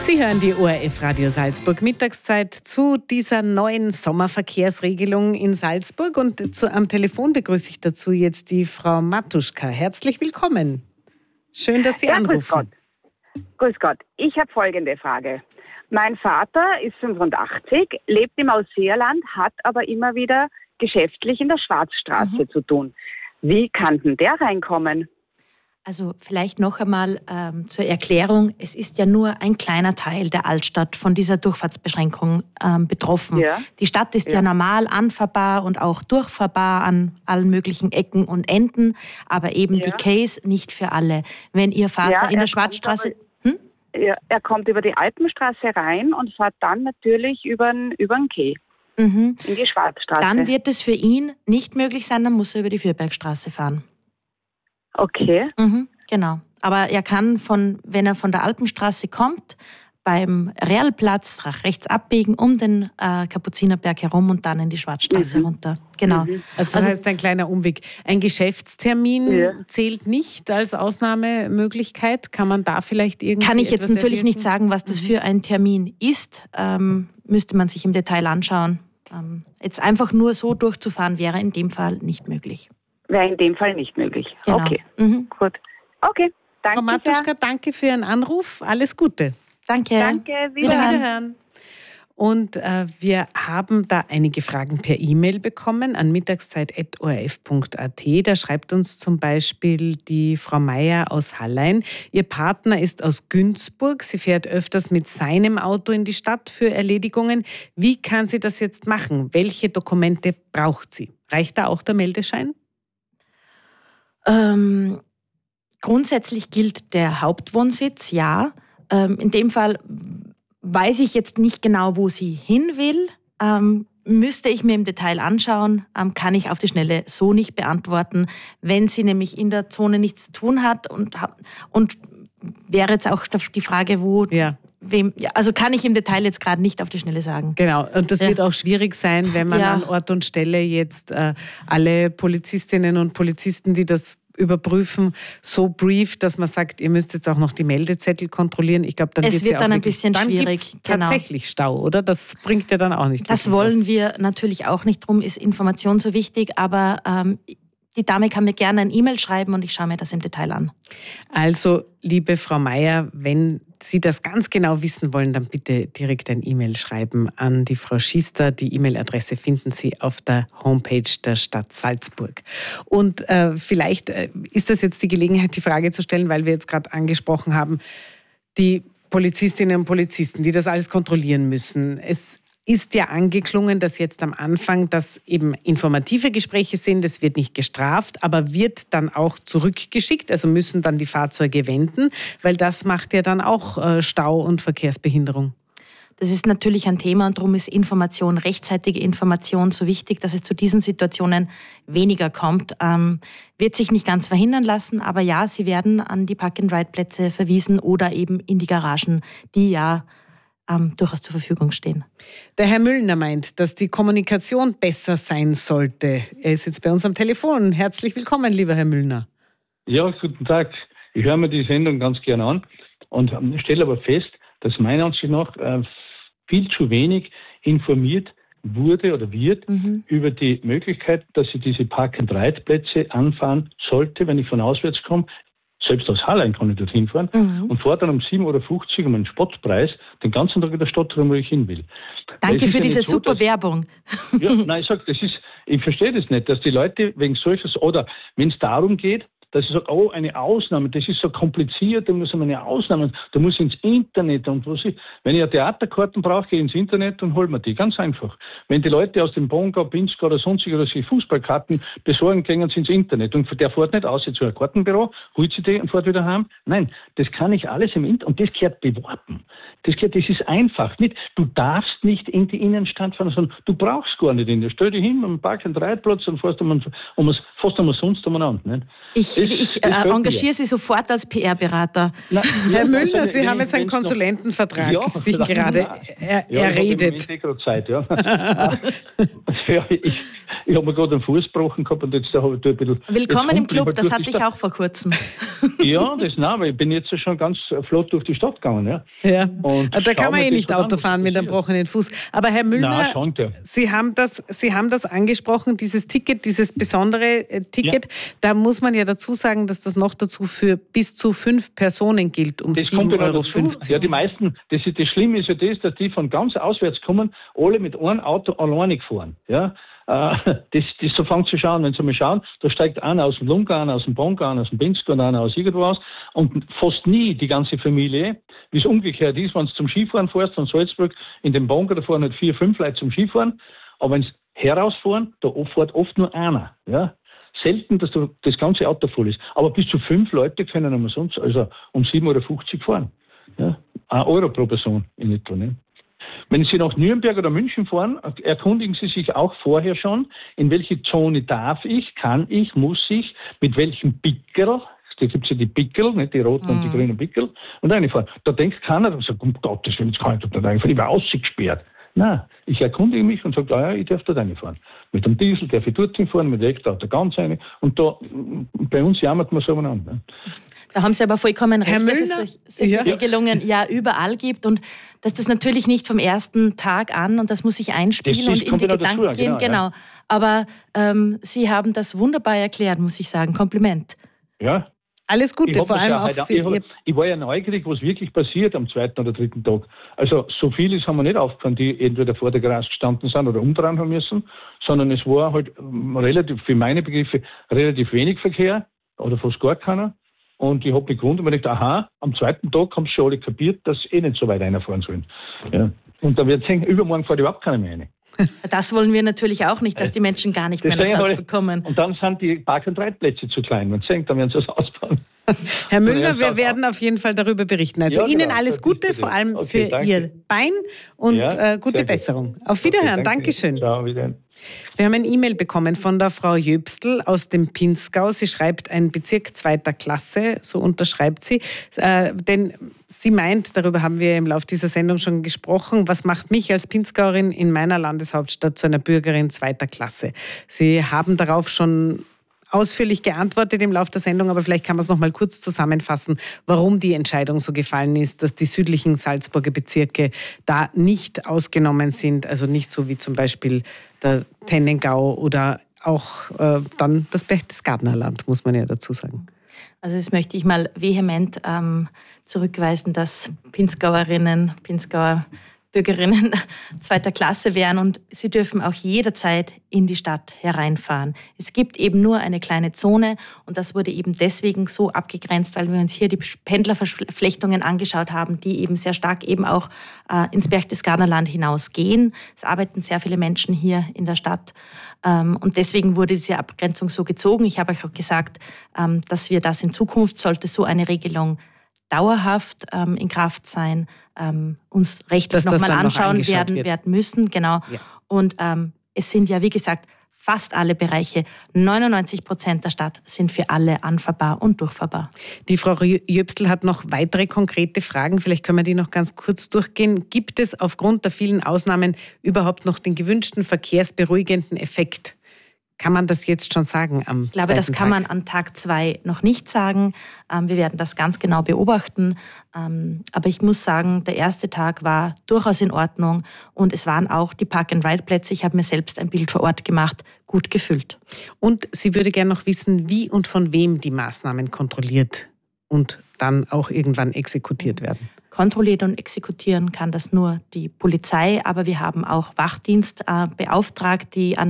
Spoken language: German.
Sie hören die ORF Radio Salzburg Mittagszeit zu dieser neuen Sommerverkehrsregelung in Salzburg. Und am Telefon begrüße ich dazu jetzt die Frau Matuschka. Herzlich willkommen. Schön, dass Sie anrufen. Grüß Gott. Ich habe folgende Frage. Mein Vater ist 85, lebt im Ausseerland, hat aber immer wieder geschäftlich in der Schwarzstraße zu tun. Wie kann denn der reinkommen? Also vielleicht noch einmal zur Erklärung, es ist ja nur ein kleiner Teil der Altstadt von dieser Durchfahrtsbeschränkung betroffen. Ja. Die Stadt ist ja normal anfahrbar und auch durchfahrbar an allen möglichen Ecken und Enden, aber eben die Case nicht für alle. Wenn Ihr Vater in der Schwarzstraße... Er kommt über die Alpenstraße rein und fährt dann natürlich über den Quai in die Schwarzstraße. Dann wird es für ihn nicht möglich sein, dann muss er über die Fürbergstraße fahren. Okay. Genau. Aber er kann, wenn er von der Alpenstraße kommt, beim Realplatz rechts abbiegen, um den Kapuzinerberg herum und dann in die Schwarzstraße runter. Genau. Also das heißt ein kleiner Umweg. Ein Geschäftstermin zählt nicht als Ausnahmemöglichkeit. Kann man da vielleicht irgendwie Kann ich jetzt natürlich erwirken? nicht sagen, was das für ein Termin ist. Müsste man sich im Detail anschauen. Jetzt einfach nur so durchzufahren wäre in dem Fall nicht möglich. Wäre in dem Fall nicht möglich. Genau. Okay, gut. Okay, danke. Frau Matuschka, danke für Ihren Anruf. Alles Gute. Danke. Danke, Wiederhören. Und wir haben da einige Fragen per E-Mail bekommen an mittagszeit.orf.at. Da schreibt uns zum Beispiel die Frau Meier aus Hallein. Ihr Partner ist aus Günzburg. Sie fährt öfters mit seinem Auto in die Stadt für Erledigungen. Wie kann sie das jetzt machen? Welche Dokumente braucht sie? Reicht da auch der Meldeschein? Grundsätzlich gilt der Hauptwohnsitz, ja. In dem Fall weiß ich jetzt nicht genau, wo sie hin will. Müsste ich mir im Detail anschauen, kann ich auf die Schnelle so nicht beantworten. Wenn sie nämlich in der Zone nichts zu tun hat und wäre jetzt auch die Frage, wo... Ja. Also kann ich im Detail jetzt gerade nicht auf die Schnelle sagen. Genau, und das wird auch schwierig sein, wenn man an Ort und Stelle jetzt alle Polizistinnen und Polizisten, die das überprüfen, so brieft, dass man sagt, ihr müsst jetzt auch noch die Meldezettel kontrollieren. Ich glaube, dann es wird ja dann auch ein bisschen schwierig. Tatsächlich Stau, oder? Das bringt ja dann auch nicht. Das wollen wir natürlich auch nicht. Drum ist Information so wichtig, aber die Dame kann mir gerne ein E-Mail schreiben und ich schaue mir das im Detail an. Also, liebe Frau Meier, wenn Sie das ganz genau wissen wollen, dann bitte direkt ein E-Mail schreiben an die Frau Schiester. Die E-Mail-Adresse finden Sie auf der Homepage der Stadt Salzburg. Und vielleicht ist das jetzt die Gelegenheit, die Frage zu stellen, weil wir jetzt gerade angesprochen haben, die Polizistinnen und Polizisten, die das alles kontrollieren müssen. Es ist ja angeklungen, dass jetzt am Anfang das eben informative Gespräche sind, es wird nicht gestraft, aber wird dann auch zurückgeschickt, also müssen dann die Fahrzeuge wenden, weil das macht ja dann auch Stau und Verkehrsbehinderung. Das ist natürlich ein Thema und darum ist Information, rechtzeitige Information so wichtig, dass es zu diesen Situationen weniger kommt. Wird sich nicht ganz verhindern lassen, aber ja, sie werden an die Park-and-Ride-Plätze verwiesen oder eben in die Garagen, die ja durchaus zur Verfügung stehen. Der Herr Müllner meint, dass die Kommunikation besser sein sollte. Er ist jetzt bei uns am Telefon. Herzlich willkommen, lieber Herr Müllner. Ja, guten Tag. Ich höre mir die Sendung ganz gerne an und stelle aber fest, dass meiner Ansicht nach viel zu wenig informiert wurde oder wird über die Möglichkeit, dass ich diese Park-and-Ride-Plätze anfahren sollte, wenn ich von auswärts komme. Selbst aus Hallein kann ich dorthin fahren und fahre dann um 7,50 € um einen Spottpreis den ganzen Tag in der Stadt rum, wo ich hin will. Danke für diese super Werbung. Ja, nein, ich verstehe das nicht, dass die Leute wegen solches, oder wenn es darum geht, dass ich sage, oh, eine Ausnahme, das ist so kompliziert, da muss man eine Ausnahme, da muss ich ins Internet und wenn ich eine Theaterkarten brauche, gehe ich ins Internet und hol mir die, ganz einfach. Wenn die Leute aus dem Bongau, Pinzgau oder sonstig oder sich Fußballkarten besorgen, gehen sie ins Internet und der fährt nicht aus zu einem Kartenbüro, holt sie die und fährt wieder heim. Nein, das kann ich alles im Internet und das gehört beworben. Das ist einfach. Nicht, du darfst nicht in die Innenstadt fahren, sondern du brauchst gar nicht in der. Stell dich hin am Park- und Reitplatz und fährst fast umsonst umeinander. Nicht? Ich engagiere Sie sofort als PR-Berater. Herr Müllner, Sie haben jetzt einen Konsulentenvertrag sich gerade erredet. Ich habe Zeit, ja. Ich habe mir gerade einen Fuß gebrochen gehabt und jetzt habe ich ein bisschen... Willkommen im Club, das hatte ich auch vor kurzem. Ja, aber ich bin jetzt schon ganz flott durch die Stadt gegangen. Ja. Und da kann man nicht Auto fahren mit einem gebrochenen Fuß. Aber Herr Müllner, Sie haben das angesprochen, dieses Ticket, dieses besondere Ticket. Ja. Da muss man ja dazu sagen, dass das noch dazu für bis zu 5 Personen gilt, um 7,50 €. Ja, die meisten, das Schlimme ist ja das, dass die von ganz auswärts kommen, alle mit einem Auto alleine gefahren. Ja? So fängt es schon an. Wenn Sie mal schauen, da steigt einer aus dem Lunga, einer aus dem Bonga, einer aus dem Pinsker und einer aus irgendwo aus und fast nie die ganze Familie, wie es umgekehrt ist, wenn du zum Skifahren fährst von Salzburg in den Bonga, da fahren halt 4, 5 Leute zum Skifahren, aber wenn sie herausfahren, da fährt oft nur einer. Ja? Selten, dass das ganze Auto voll ist. Aber bis zu 5 Leute können umsonst, also um 7,50 € fahren. Ja? 1 € pro Person in etwa. Ne? Wenn Sie nach Nürnberg oder München fahren, erkundigen Sie sich auch vorher schon, in welche Zone darf ich, kann ich, muss ich, mit welchem Pickel, da gibt es ja die Pickel, nicht die roten und die grünen Pickel, und reinfahren. Da denkt keiner, sagt, um Gottes Willen, jetzt kann ich da reinfahren, ich war ausgesperrt. Nein, ich erkundige mich und sage, ja, ich darf da reinfahren. Mit dem Diesel darf ich dorthin fahren, mit dem Elektroauto ganz rein. Und da, bei uns jammert man so an. Ne? Da haben Sie aber vollkommen recht, dass es solche Regelungen ja überall gibt und dass das natürlich nicht vom ersten Tag an und das muss sich einspielen und in die Gedanken gehen. Genau. Ja. Aber Sie haben das wunderbar erklärt, muss ich sagen. Kompliment. Ja. Alles Gute, vor allem auch für ich war ja neugierig, was wirklich passiert am 2. oder 3. Tag. Also so vieles haben wir nicht aufgefahren, die entweder vor der Gras gestanden sind oder umdrehen haben müssen, sondern es war halt relativ, für meine Begriffe, relativ wenig Verkehr oder fast gar keiner. Und ich habe mich gewundert und mir gedacht, aha, am 2. Tag haben sie schon alle kapiert, dass sie nicht so weit reinfahren sollen. Ja. Und dann wird es sehen, übermorgen fährt überhaupt keiner mehr rein. Das wollen wir natürlich auch nicht, dass die Menschen gar nicht mehr einen Ersatz bekommen. Und dann sind die Park- und Reitplätze zu klein. Man denkt, dann werden sie das ausbauen. Herr Müllner, wir werden auf jeden Fall darüber berichten. Also Ihnen alles Gute, vor allem für Ihr Bein und gute Besserung. Auf Wiederhören, Dankeschön. Ciao, wiederhören. Wir haben ein E-Mail bekommen von der Frau Jöbstl aus dem Pinzgau. Sie schreibt ein Bezirk 2. Klasse, so unterschreibt sie. Denn sie meint, darüber haben wir im Laufe dieser Sendung schon gesprochen, was macht mich als Pinzgauerin in meiner Landeshauptstadt zu einer Bürgerin 2. Klasse? Sie haben darauf schon ausführlich geantwortet im Laufe der Sendung, aber vielleicht kann man es noch mal kurz zusammenfassen, warum die Entscheidung so gefallen ist, dass die südlichen Salzburger Bezirke da nicht ausgenommen sind, also nicht so wie zum Beispiel der Tennengau oder auch dann das Berchtesgadenerland, muss man ja dazu sagen. Also das möchte ich mal vehement zurückweisen, dass Pinzgauerinnen, Pinzgauer Bürgerinnen 2. Klasse wären und sie dürfen auch jederzeit in die Stadt hereinfahren. Es gibt eben nur eine kleine Zone und das wurde eben deswegen so abgegrenzt, weil wir uns hier die Pendlerverflechtungen angeschaut haben, die eben sehr stark eben auch ins Berchtesgadenerland hinausgehen. Es arbeiten sehr viele Menschen hier in der Stadt und deswegen wurde diese Abgrenzung so gezogen. Ich habe euch auch gesagt, dass wir das in Zukunft, sollte so eine Regelung dauerhaft in Kraft sein, uns rechtlich nochmal anschauen werden müssen. Genau. Ja. Und es sind ja, wie gesagt, fast alle Bereiche, 99% der Stadt sind für alle anfahrbar und durchfahrbar. Die Frau Jöbstl hat noch weitere konkrete Fragen. Vielleicht können wir die noch ganz kurz durchgehen. Gibt es aufgrund der vielen Ausnahmen überhaupt noch den gewünschten verkehrsberuhigenden Effekt? Kann man das jetzt schon sagen am Ich glaube, das kann man an Tag 2 noch nicht sagen. Wir werden das ganz genau beobachten. Aber ich muss sagen, der erste Tag war durchaus in Ordnung. Und es waren auch die Park-and-Ride-Plätze, ich habe mir selbst ein Bild vor Ort gemacht, gut gefüllt. Und sie würde gerne noch wissen, wie und von wem die Maßnahmen kontrolliert und dann auch irgendwann exekutiert werden. Kontrolliert und exekutieren kann das nur die Polizei. Aber wir haben auch Wachdienst beauftragt, die an